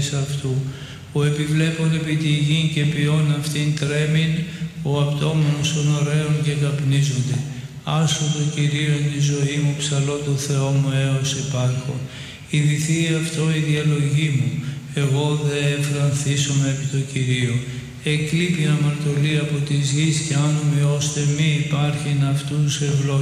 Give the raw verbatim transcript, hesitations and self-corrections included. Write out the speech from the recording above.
αυτού, ο επιβλέπων επί τη γη και ποιόν αυτήν τρέμειν, ο απτόμενος των ωραίων και καπνίζονται. Άσου το Κυρίο εν τη ζωή μου, ψαλώ του Θεό μου έως υπάρχω. Ειδηθεί αυτό η διαλογή μου, εγώ δε εφρανθήσομαι επί το Κυρίο. Εκλείπει αμαρτωλή από της γης και άνομοι ώστε μη υπάρχειν αυτούς ευλόγη.